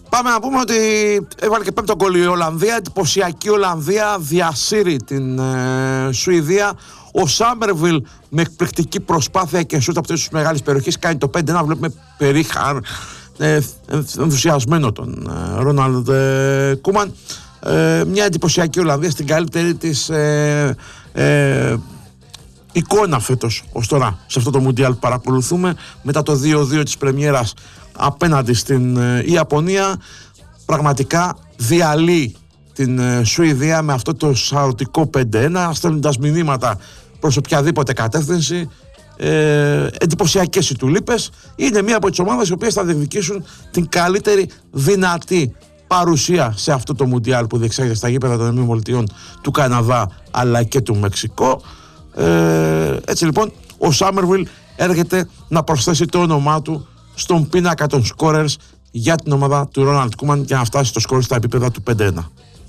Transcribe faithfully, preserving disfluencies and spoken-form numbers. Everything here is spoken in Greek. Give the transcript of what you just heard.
Πάμε να πούμε ότι έβαλε και πέμπτο γκολ η Ολλανδία. Εντυπωσιακή Ολλανδία, διασύρει την ε, Σουηδία. Ο Σάμερβιλ με εκπληκτική προσπάθεια και σούτ από τις μεγάλες περιοχές κάνει το πέντε ένα. Βλέπουμε περίχα ε, ενθουσιασμένο τον ε, Ρόναλντ ε, Κούμαν. Ε, μια εντυπωσιακή Ολλανδία στην καλύτερη της ε, ε, εικόνα φέτος ως τώρα σε αυτό το Μουντιάλ που παρακολουθούμε, μετά το δύο δύο της πρεμιέρας απέναντι στην ε, Ιαπωνία. Πραγματικά διαλύει την ε, Σουηδία με αυτό το σαρωτικό πέντε ένα, στέλνοντας μηνύματα προς οποιαδήποτε κατεύθυνση. Ε, εντυπωσιακές οι τουλίπες. Είναι μία από τις ομάδες οι οποίες θα διεκδικήσουν την καλύτερη δυνατή παρουσία σε αυτό το Μουντιάλ που διεξάγεται στα γήπεδα των ΗΠΑ, του Καναδά αλλά και του Μεξικό. Ε, έτσι λοιπόν ο Σάμερβιλ έρχεται να προσθέσει το όνομά του στον πίνακα των σκόρερς για την ομάδα του Ρόναλντ Κούμαν και να φτάσει στο σκόρ στα επίπεδα του πέντε ένα.